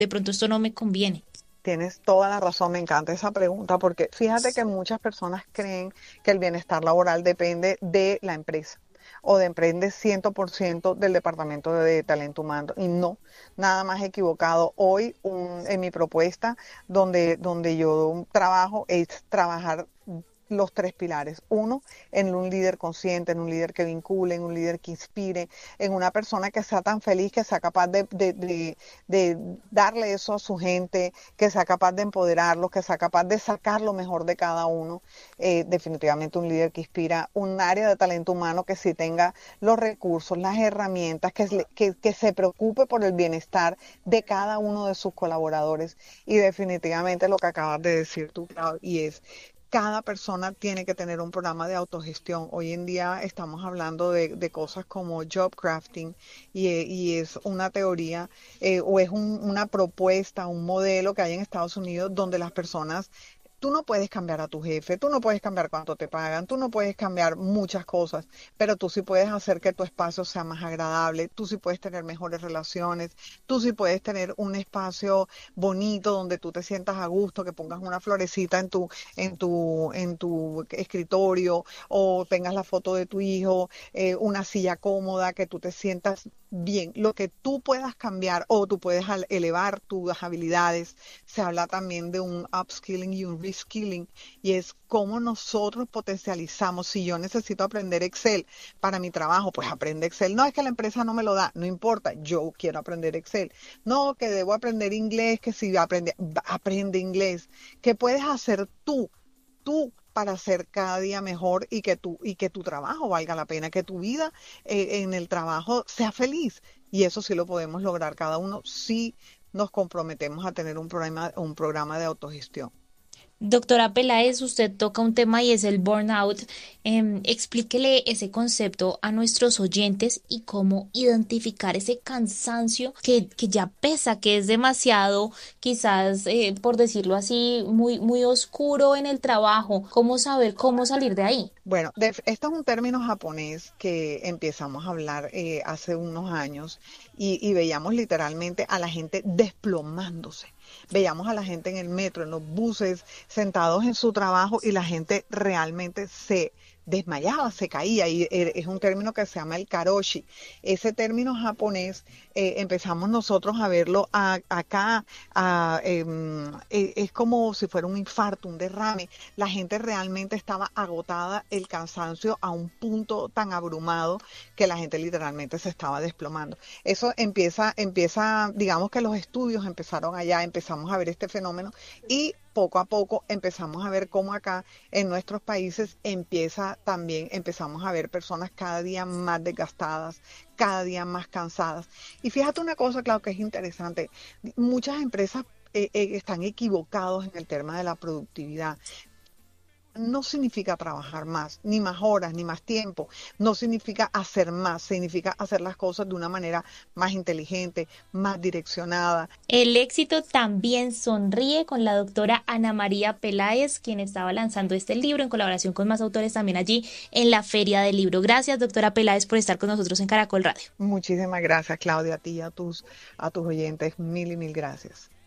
de pronto esto no me conviene. Tienes toda la razón, me encanta esa pregunta porque fíjate que muchas personas creen que el bienestar laboral depende de la empresa o depende 100% del departamento de talento humano y no, nada más equivocado. Hoy en mi propuesta donde yo trabajo es trabajar los tres pilares. Uno, en un líder consciente, en un líder que vincule, en un líder que inspire, en una persona que sea tan feliz, que sea capaz de darle eso a su gente, que sea capaz de empoderarlos, que sea capaz de sacar lo mejor de cada uno. Definitivamente un líder que inspira, un área de talento humano que sí tenga los recursos, las herramientas, que se preocupe por el bienestar de cada uno de sus colaboradores. Y definitivamente lo que acabas de decir tú, Clau, y es cada persona tiene que tener un programa de autogestión. Hoy en día estamos hablando de cosas como job crafting y es una teoría o es una propuesta, un modelo que hay en Estados Unidos donde las personas, tú no puedes cambiar a tu jefe, tú no puedes cambiar cuánto te pagan, tú no puedes cambiar muchas cosas, pero tú sí puedes hacer que tu espacio sea más agradable, tú sí puedes tener mejores relaciones, tú sí puedes tener un espacio bonito donde tú te sientas a gusto, que pongas una florecita en tu escritorio o tengas la foto de tu hijo, una silla cómoda, que tú te sientas bien. Lo que tú puedas cambiar o tú puedes elevar tus habilidades. Se habla también de un upskilling y un reskilling y es cómo nosotros potencializamos. Si yo necesito aprender Excel para mi trabajo, pues aprende Excel. No es que la empresa no me lo da, no importa, yo quiero aprender Excel. No, que debo aprender inglés, que si aprende inglés. ¿Qué puedes hacer tú para ser cada día mejor y que tu trabajo valga la pena, que tu vida en el trabajo sea feliz? Y eso sí lo podemos lograr cada uno si nos comprometemos a tener un programa de autogestión. Doctora Peláez, usted toca un tema y es el burnout. Explíquele ese concepto a nuestros oyentes y cómo identificar ese cansancio que ya pesa, que es demasiado, quizás, por decirlo así, muy, muy oscuro en el trabajo. ¿Cómo saber cómo salir de ahí? Bueno, esto es un término japonés que empezamos a hablar hace unos años y veíamos literalmente a la gente desplomándose. Veíamos a la gente en el metro, en los buses, sentados en su trabajo y la gente realmente se desmayaba, se caía. Y es un término que se llama el karoshi. Ese término japonés empezamos nosotros a verlo acá. Es como si fuera un infarto, un derrame. La gente realmente estaba agotada, el cansancio a un punto tan abrumado que la gente literalmente se estaba desplomando. Eso digamos que los estudios empezaron allá, empezamos a ver este fenómeno y poco a poco empezamos a ver cómo acá en nuestros países empezamos a ver personas cada día más desgastadas, cada día más cansadas. Y fíjate una cosa, claro, que es interesante. Muchas empresas están equivocados en el tema de la productividad. No significa trabajar más, ni más horas, ni más tiempo. No significa hacer más, significa hacer las cosas de una manera más inteligente, más direccionada. El éxito también sonríe con la doctora Ana María Peláez, quien estaba lanzando este libro en colaboración con más autores también allí en la Feria del Libro. Gracias, doctora Peláez, por estar con nosotros en Caracol Radio. Muchísimas gracias, Claudia, a ti y a tus oyentes. Mil y mil gracias.